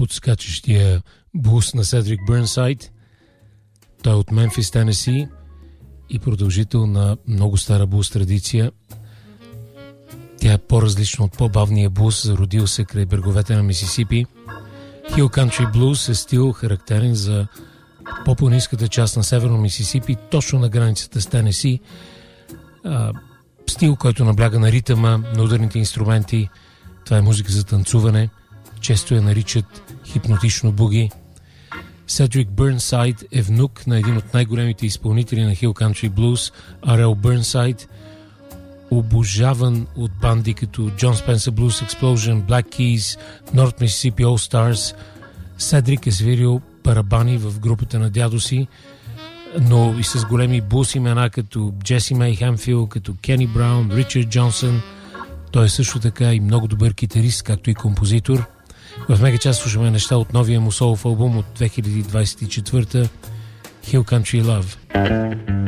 подскачащия блус на Седрик Бърнсайд. Той е от Мемфис, Тенеси и продължител на много стара блус традиция. Тя е по-различна от по-бавния блус, зародил се край бреговете на Мисисипи. Hill Country Blues е стил характерен за по-планинската част на северно Мисисипи, точно на границата с Тенеси. Стил, който набляга на ритъма, на ударните инструменти. Това е музика за танцуване. Често я наричат хипнотично буги. Седрик Бърнсайд е внук на един от най-големите изпълнители на Hill Country Blues, Арел Бърнсайд, обожаван от банди като John Spencer Blues Explosion, Black Keys, North Mississippi All Stars. Седрик е свирил барабани в групата на дядо си, но и с големи блус имена като Джеси Мей Хемфил, като Кени Браун, Ричард Джонсън. Той е също така и много добър китарист, както и композитор. В мегачас слушаме неща от новия му солов албум от 2024, Hill Country Love.